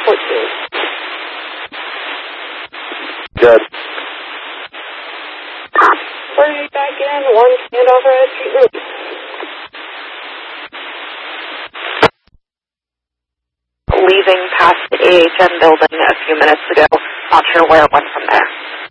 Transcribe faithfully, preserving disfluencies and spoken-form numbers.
fourteen. Good. forty-eight back in, one standoff at Street Loop. Leaving past the A H M building a few minutes ago. Not sure where it went from there.